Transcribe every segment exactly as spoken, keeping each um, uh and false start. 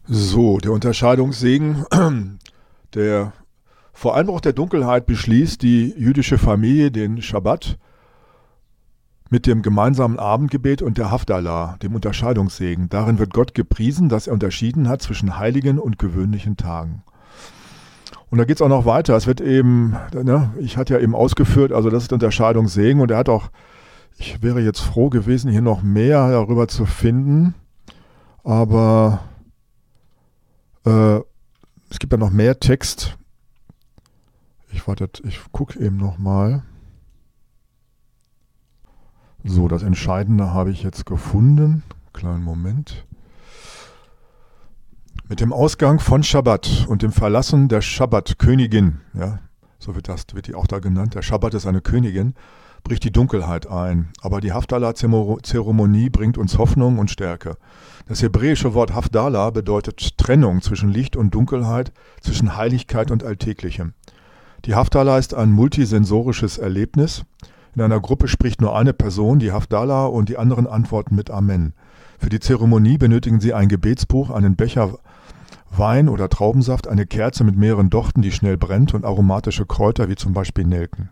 So, der Unterscheidungssegen, der vor Einbruch der Dunkelheit beschließt die jüdische Familie den Schabbat mit dem gemeinsamen Abendgebet und der Havdalah, dem Unterscheidungssegen. Darin wird Gott gepriesen, dass er unterschieden hat zwischen heiligen und gewöhnlichen Tagen. Und da geht es auch noch weiter. Es wird eben, ne, ich hatte ja eben ausgeführt, also das ist der Unterscheidungssegen, und er hat auch, ich wäre jetzt froh gewesen, hier noch mehr darüber zu finden, aber äh, es gibt ja noch mehr Text. Ich warte, ich gucke eben noch mal. So, das Entscheidende habe ich jetzt gefunden. Kleinen Moment. Mit dem Ausgang von Schabbat und dem Verlassen der Schabbat-Königin, ja, so wird das, wird die auch da genannt, der Schabbat ist eine Königin, bricht die Dunkelheit ein. Aber die Havdalah-Zeremonie bringt uns Hoffnung und Stärke. Das hebräische Wort Havdalah bedeutet Trennung zwischen Licht und Dunkelheit, zwischen Heiligkeit und Alltäglichem. Die Havdalah ist ein multisensorisches Erlebnis. In einer Gruppe spricht nur eine Person, die Havdalah, und die anderen antworten mit Amen. Für die Zeremonie benötigen sie ein Gebetsbuch, einen Becher Wein oder Traubensaft, eine Kerze mit mehreren Dochten, die schnell brennt, und aromatische Kräuter wie zum Beispiel Nelken.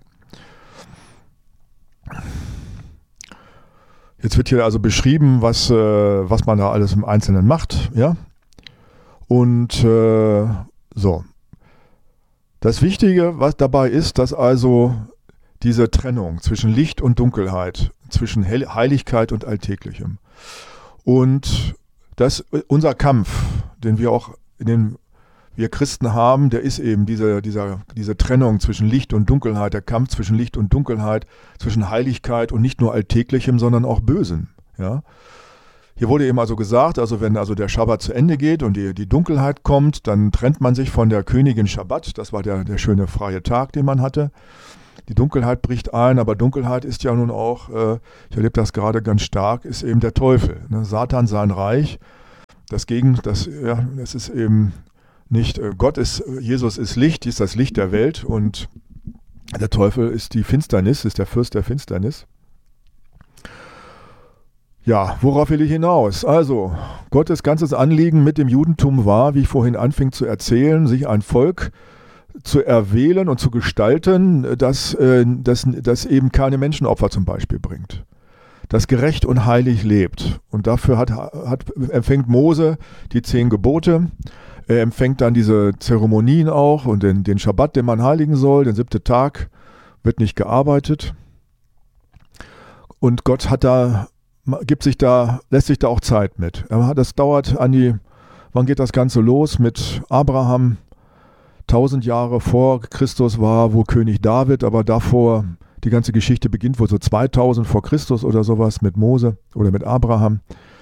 Jetzt wird hier also beschrieben, was, äh, was man da alles im Einzelnen macht, ja. Und äh, so. Das Wichtige, was dabei ist, dass also diese Trennung zwischen Licht und Dunkelheit, zwischen Heiligkeit und Alltäglichem. Und das, unser Kampf, den wir auch in den, wir Christen haben, der ist eben diese, dieser, diese Trennung zwischen Licht und Dunkelheit, der Kampf zwischen Licht und Dunkelheit, zwischen Heiligkeit und nicht nur Alltäglichem, sondern auch Bösem. Ja? Hier wurde eben also gesagt, also wenn also der Schabbat zu Ende geht und die, die Dunkelheit kommt, dann trennt man sich von der Königin Schabbat, das war der, der schöne freie Tag, den man hatte. Die Dunkelheit bricht ein, aber Dunkelheit ist ja nun auch, äh, ich erlebe das gerade ganz stark, ist eben der Teufel. Ne? Satan, sein Reich, das Gegen, das, ja, das ist eben nicht, äh, Gott ist, Jesus ist Licht, ist das Licht der Welt, und der Teufel ist die Finsternis, ist der Fürst der Finsternis. Ja, worauf will ich hinaus? Also, Gottes ganzes Anliegen mit dem Judentum war, wie ich vorhin anfing zu erzählen, sich ein Volk zu erwählen und zu gestalten, das, äh, das, das eben keine Menschenopfer zum Beispiel bringt. Das gerecht und heilig lebt. Und dafür hat, hat, empfängt Mose die zehn Gebote. Er empfängt dann diese Zeremonien auch und den, den Schabbat, den man heiligen soll. Den siebten Tag wird nicht gearbeitet. Und Gott hat da, gibt sich da, lässt sich da auch Zeit mit. Das dauert an die, wann geht das Ganze los? Mit Abraham. Tausend Jahre vor Christus war wohl König David, aber davor, die ganze Geschichte beginnt wohl so zweitausend vor Christus oder sowas mit Mose oder mit Abraham.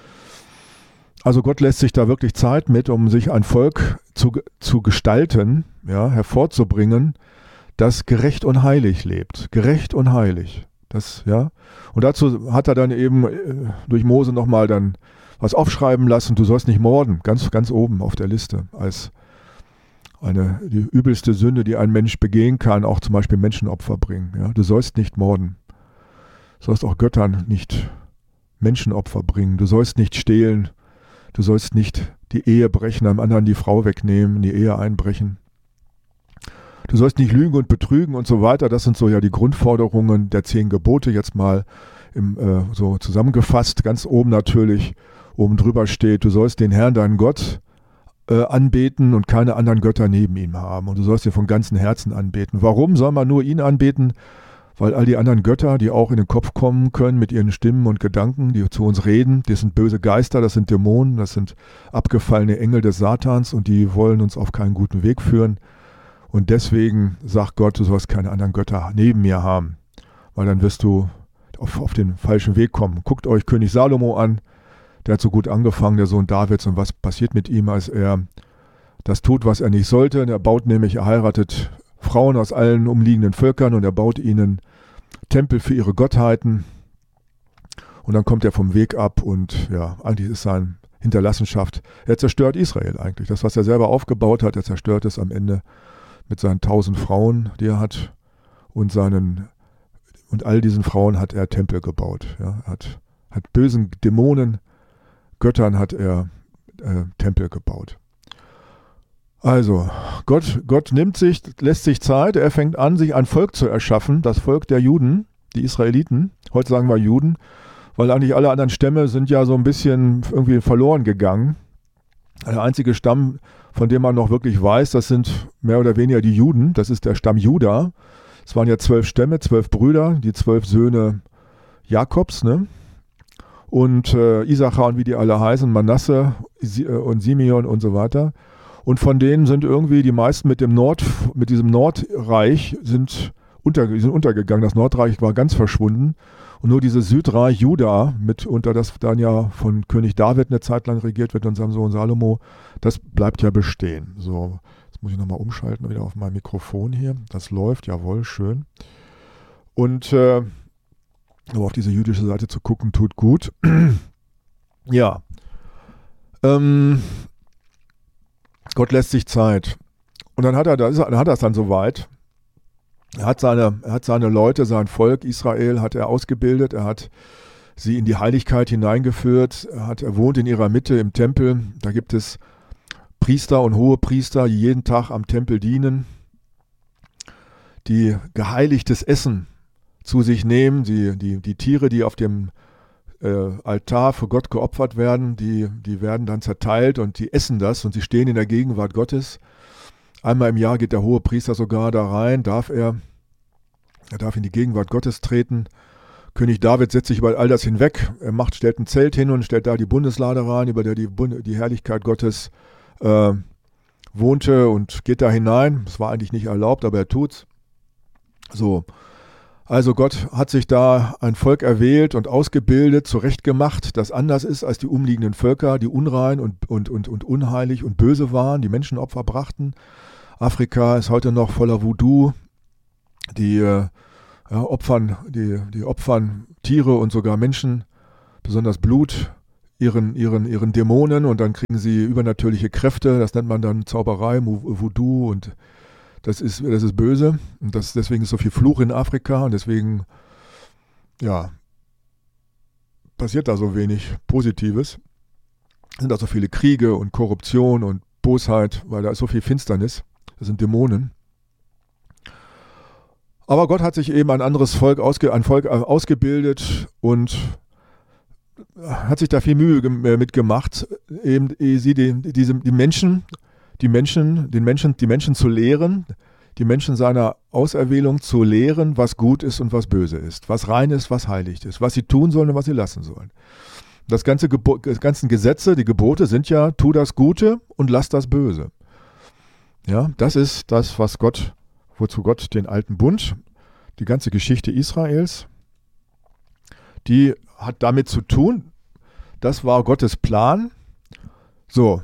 Also Gott lässt sich da wirklich Zeit mit, um sich ein Volk zu, zu gestalten, ja, hervorzubringen, das gerecht und heilig lebt. Gerecht und heilig. Das, ja. Und dazu hat er dann eben äh, durch Mose nochmal dann was aufschreiben lassen. Du sollst nicht morden, ganz, ganz oben auf der Liste als Eine, die übelste Sünde, die ein Mensch begehen kann, auch zum Beispiel Menschenopfer bringen. Ja? Du sollst nicht morden. Du sollst auch Göttern nicht Menschenopfer bringen. Du sollst nicht stehlen. Du sollst nicht die Ehe brechen, einem anderen die Frau wegnehmen, in die Ehe einbrechen. Du sollst nicht lügen und betrügen und so weiter. Das sind so ja die Grundforderungen der zehn Gebote, jetzt mal im, äh, so zusammengefasst. Ganz oben natürlich, oben drüber steht, du sollst den Herrn, deinen Gott, Äh, anbeten und keine anderen Götter neben ihm haben. Und du sollst ihn von ganzem Herzen anbeten. Warum soll man nur ihn anbeten? Weil all die anderen Götter, die auch in den Kopf kommen können mit ihren Stimmen und Gedanken, die zu uns reden, das sind böse Geister, das sind Dämonen, das sind abgefallene Engel des Satans, und die wollen uns auf keinen guten Weg führen. Und deswegen sagt Gott, du sollst keine anderen Götter neben mir haben, weil dann wirst du auf, auf den falschen Weg kommen. Guckt euch König Salomo an. Der hat so gut angefangen, der Sohn Davids, und was passiert mit ihm, als er das tut, was er nicht sollte? Er baut nämlich, er heiratet Frauen aus allen umliegenden Völkern und er baut ihnen Tempel für ihre Gottheiten. Und dann kommt er vom Weg ab und ja, eigentlich ist seine Hinterlassenschaft, er zerstört Israel eigentlich. Das, was er selber aufgebaut hat, er zerstört es am Ende mit seinen tausend Frauen, die er hat, und seinen, und all diesen Frauen hat er Tempel gebaut. Ja, hat, hat bösen Dämonen, Göttern hat er äh, Tempel gebaut. Also, Gott, Gott nimmt sich, lässt sich Zeit, er fängt an, sich ein Volk zu erschaffen, das Volk der Juden, die Israeliten, heute sagen wir Juden, weil eigentlich alle anderen Stämme sind ja so ein bisschen irgendwie verloren gegangen. Der einzige Stamm, von dem man noch wirklich weiß, das sind mehr oder weniger die Juden, das ist der Stamm Juda. Es waren ja zwölf Stämme, zwölf Brüder, die zwölf Söhne Jakobs, ne? Und äh, Issachar und wie die alle heißen, Manasse und Simeon und so weiter. Und von denen sind irgendwie die meisten mit dem Nord, mit diesem Nordreich sind, unter, sind untergegangen. Das Nordreich war ganz verschwunden. Und nur dieses Südreich Juda, mit unter das dann ja von König David eine Zeit lang regiert wird und seinem Sohn Salomo, das bleibt ja bestehen. So, jetzt muss ich nochmal umschalten, wieder auf mein Mikrofon hier. Das läuft, jawohl, schön. Und äh, aber auf diese jüdische Seite zu gucken, tut gut. Ja. Ähm, Gott lässt sich Zeit. Und dann hat er das, dann hat er es dann soweit. Er hat seine, er hat seine Leute, sein Volk Israel hat er ausgebildet, er hat sie in die Heiligkeit hineingeführt, er, hat, er wohnt in ihrer Mitte im Tempel, da gibt es Priester und Hohepriester, die jeden Tag am Tempel dienen, die geheiligtes Essen zu sich nehmen, die, die, die Tiere, die auf dem äh, Altar für Gott geopfert werden, die, die werden dann zerteilt und die essen das und sie stehen in der Gegenwart Gottes. Einmal im Jahr geht der Hohepriester sogar da rein, darf er, er darf in die Gegenwart Gottes treten. König David setzt sich über all das hinweg, er macht, stellt ein Zelt hin und stellt da die Bundeslade rein, über der die, Bund, die Herrlichkeit Gottes äh, wohnte und geht da hinein. Das war eigentlich nicht erlaubt, aber er tut's. So, also Gott hat sich da ein Volk erwählt und ausgebildet, zurechtgemacht, das anders ist als die umliegenden Völker, die unrein und, und, und, und unheilig und böse waren, die Menschenopfer brachten. Afrika ist heute noch voller Voodoo, die, äh, ja, opfern, die, die opfern Tiere und sogar Menschen, besonders Blut, ihren, ihren, ihren Dämonen und dann kriegen sie übernatürliche Kräfte, das nennt man dann Zauberei, Voodoo und das ist, das ist böse und das, deswegen ist so viel Fluch in Afrika und deswegen, ja, passiert da so wenig Positives. Es sind da so viele Kriege und Korruption und Bosheit, weil da ist so viel Finsternis. Das sind Dämonen. Aber Gott hat sich eben ein anderes Volk, ausge, ein Volk ausgebildet und hat sich da viel Mühe mitgemacht, eben sie, die, diese, die Menschen, die Menschen, den Menschen, die Menschen zu lehren, die Menschen seiner Auserwählung zu lehren, was gut ist und was böse ist, was rein ist, was heilig ist, was sie tun sollen und was sie lassen sollen. Das ganze Gebo- die ganzen Gesetze, die Gebote sind ja, tu das Gute und lass das Böse. Ja, das ist das, was Gott, wozu Gott den alten Bund, die ganze Geschichte Israels, die hat damit zu tun, das war Gottes Plan. So.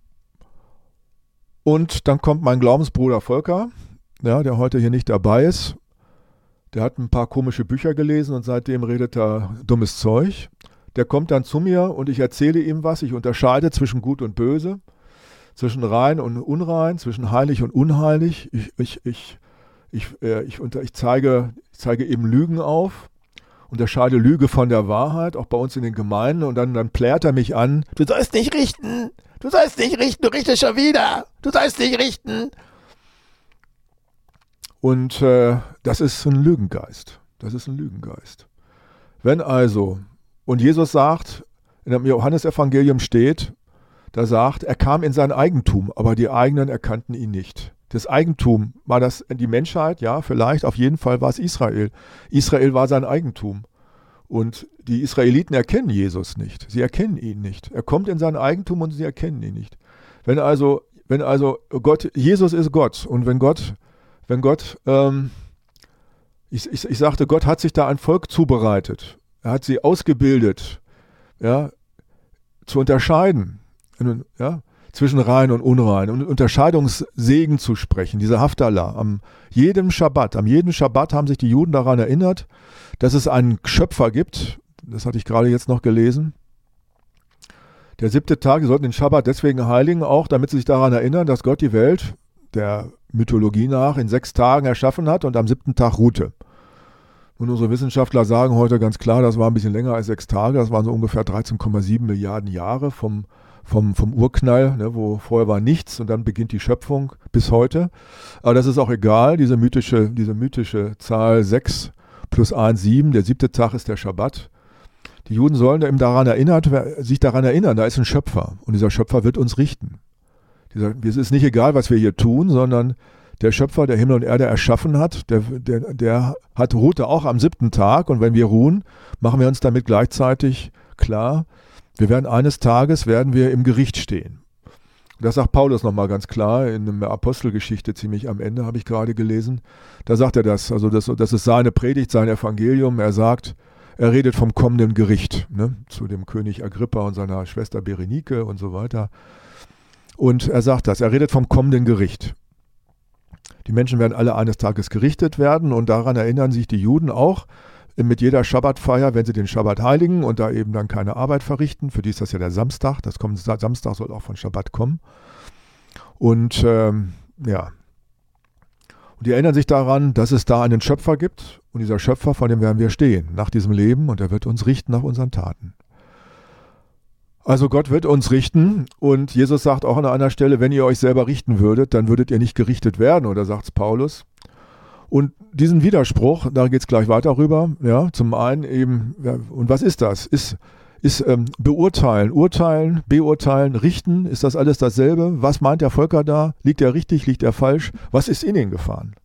Und dann kommt mein Glaubensbruder Volker, ja, der heute hier nicht dabei ist. Der hat ein paar komische Bücher gelesen und seitdem redet er dummes Zeug. Der kommt dann zu mir und ich erzähle ihm was. Ich unterscheide zwischen Gut und Böse, zwischen rein und unrein, zwischen heilig und unheilig. Ich, ich, ich, ich, äh, ich, unter, ich, zeige, ich zeige eben Lügen auf, unterscheide Lüge von der Wahrheit, auch bei uns in den Gemeinden. Und dann, dann plärt er mich an. Du sollst nicht richten, du sollst nicht richten, du richtest schon wieder, du sollst nicht richten. Und äh, das ist ein Lügengeist. Das ist ein Lügengeist. Wenn also, und Jesus sagt, in dem Johannesevangelium steht, da sagt, er kam in sein Eigentum, aber die Eigenen erkannten ihn nicht. Das Eigentum, war das die Menschheit? Ja, vielleicht, auf jeden Fall war es Israel. Israel war sein Eigentum. Und die Israeliten erkennen Jesus nicht. Sie erkennen ihn nicht. Er kommt in sein Eigentum und sie erkennen ihn nicht. Wenn also, wenn also Gott, Jesus ist Gott und wenn Gott, wenn Gott, ähm, ich, ich, ich sagte, Gott hat sich da ein Volk zubereitet. Er hat sie ausgebildet, ja, zu unterscheiden, ja, zwischen rein und unrein und Unterscheidungssegen zu sprechen, diese Haftalah. Am jedem Schabbat, am jedem Schabbat haben sich die Juden daran erinnert, dass es einen Schöpfer gibt. Das hatte ich gerade jetzt noch gelesen. Der siebte Tag, sie sollten den Schabbat deswegen heiligen, auch damit sie sich daran erinnern, dass Gott die Welt der Mythologie nach in sechs Tagen erschaffen hat und am siebten Tag ruhte. Und unsere Wissenschaftler sagen heute ganz klar, das war ein bisschen länger als sechs Tage, das waren so ungefähr dreizehn Komma sieben Milliarden Jahre vom, vom, vom Urknall, ne, wo vorher war nichts und dann beginnt die Schöpfung bis heute. Aber das ist auch egal, diese mythische, diese mythische Zahl sechs plus eins, sieben, der siebte Tag ist der Schabbat. Die Juden sollen eben daran erinnert, sich daran erinnern, da ist ein Schöpfer und dieser Schöpfer wird uns richten. Dieser, es ist nicht egal, was wir hier tun, sondern der Schöpfer, der Himmel und Erde erschaffen hat, der, der, der hat, ruhte auch am siebten Tag und wenn wir ruhen, machen wir uns damit gleichzeitig klar, wir werden eines Tages, werden wir im Gericht stehen. Das sagt Paulus nochmal ganz klar, in der Apostelgeschichte ziemlich am Ende, habe ich gerade gelesen. Da sagt er das, also das, das ist seine Predigt, sein Evangelium. Er sagt, er redet vom kommenden Gericht, ne, zu dem König Agrippa und seiner Schwester Berenike und so weiter. Und er sagt das, er redet vom kommenden Gericht. Die Menschen werden alle eines Tages gerichtet werden und daran erinnern sich die Juden auch, mit jeder Schabbatfeier, wenn sie den Schabbat heiligen und da eben dann keine Arbeit verrichten. Für die ist das ja der Samstag. Das kommt, Samstag soll auch von Schabbat kommen. Und ähm, ja, und die erinnern sich daran, dass es da einen Schöpfer gibt. Und dieser Schöpfer, vor dem werden wir stehen, nach diesem Leben. Und er wird uns richten nach unseren Taten. Also Gott wird uns richten. Und Jesus sagt auch an einer Stelle, wenn ihr euch selber richten würdet, dann würdet ihr nicht gerichtet werden. Oder sagt es Paulus. Und diesen Widerspruch, da geht es gleich weiter rüber, ja, zum einen eben, ja, und was ist das? Ist, ist ähm, beurteilen, urteilen, beurteilen, richten, ist das alles dasselbe? Was meint der Volker da? Liegt er richtig, liegt er falsch? Was ist in ihn gefahren?